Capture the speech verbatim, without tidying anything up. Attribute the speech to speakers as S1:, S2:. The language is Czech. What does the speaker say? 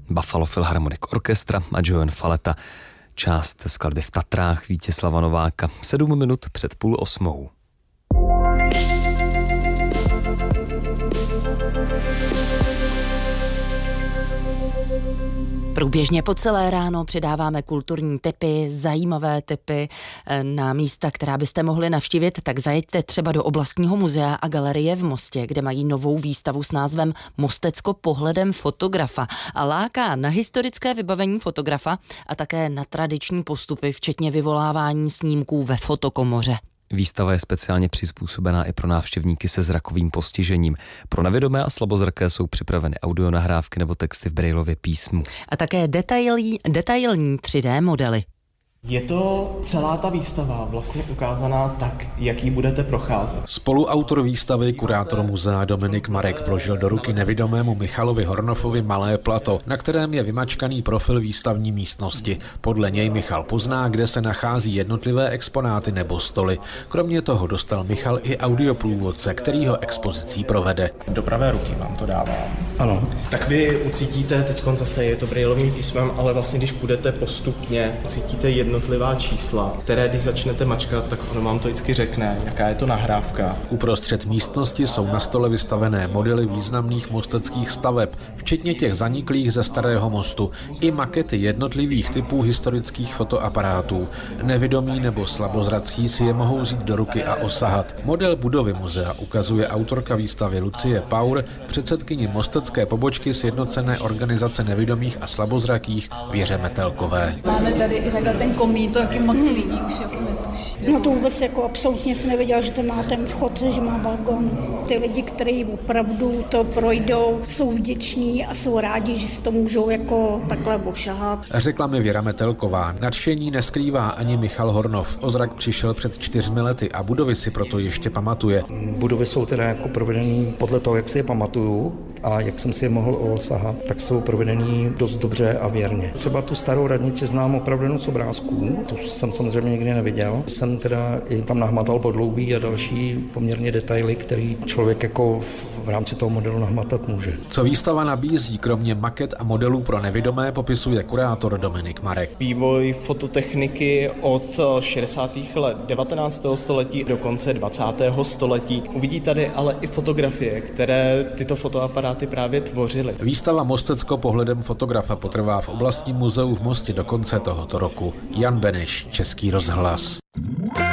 S1: Buffalo Philharmonic Orchestra a Joan Faleta. Část skladby V Tatrách Vítězslava Nováka. Sedm minut před půl osmou.
S2: Průběžně po celé ráno přidáváme kulturní tipy, zajímavé tipy na místa, která byste mohli navštívit, tak zajeďte třeba do Oblastního muzea a galerie v Mostě, kde mají novou výstavu s názvem Mostecko pohledem fotografa a láká na historické vybavení fotografa a také na tradiční postupy, včetně vyvolávání snímků ve fotokomoře.
S1: Výstava je speciálně přizpůsobená i pro návštěvníky se zrakovým postižením. Pro nevidomé a slabozraké jsou připraveny audionahrávky nebo texty v Braillově písmu.
S2: A také detailní, detailní tři dé modely.
S3: Je to celá ta výstava vlastně ukázaná tak, jak ji budete procházet.
S4: Spoluautor výstavy, kurátor muzea Dominik Marek, vložil do ruky nevidomému Michalovi Hornofovi malé plato, na kterém je vymačkaný profil výstavní místnosti. Podle něj Michal pozná, kde se nachází jednotlivé exponáty nebo stoly. Kromě toho dostal Michal i audioprůvodce, který ho expozicí provede.
S3: Do pravé ruky vám to dávám.
S4: Ano.
S3: Tak vy ucítíte, teď zase je to Braillovým písmem, ale vlastně když půjdete postupně, ucítíte jednotlivá čísla, které když začnete mačkat, tak ono vám to vždycky řekne, jaká je to nahrávka.
S4: Uprostřed místnosti jsou na stole vystavené modely významných mosteckých staveb, včetně těch zaniklých ze Starého mostu, i makety jednotlivých typů historických fotoaparátů. Nevidomí nebo slabozrací si je mohou vzít do ruky a osahat. Model budovy muzea ukazuje autorka výstavy Lucie Paur, předsedkyni mostecké pobočky Sjednocené organizace nevidomých a slabozrakých Věře Metelkové.
S5: Máme tady i takhle ten komín, to jaký moc lidí už jako netuší.
S6: No to vůbec jako absolutně jsem nevěděla, že to má ten vchod, že má balkon. Ty lidi, kteří opravdu to projdou, jsou vděční a jsou rádi, že si to můžou jako takhle ošahat.
S4: Řekla mi Věra Metelková. Nadšení neskrývá ani Michal Hornov. O zrak přišel před čtyřmi lety a budovy si proto ještě pamatuje.
S7: Budovy jsou teda jako provedený podle toho, jak si je pamatuju a jak jsem si je mohl osahat, tak jsou provedený dost dobře a věrně. Třeba tu starou radnici znám opravdu jenom z obrázků, to jsem samozřejmě nikdy neviděl. Jsem teda i tam nahmatal podloubí a další poměrně detaily, který člověk jako v rámci toho modelu nahmatat může.
S4: Co výstava nabízí, kromě maket a modelů pro nevidomé, popisuje kurátor Dominik Marek.
S3: Vývoj fototechniky od šedesátých let devatenáctého století do konce dvacátého století. Uvidí tady ale i fotografie, které tyto fotoaparáty právě tvořily.
S4: Výstava Mostecko pohledem fotografa potrvá v Oblastním muzeu v Mostě do konce tohoto roku. Jan Beneš, Český rozhlas.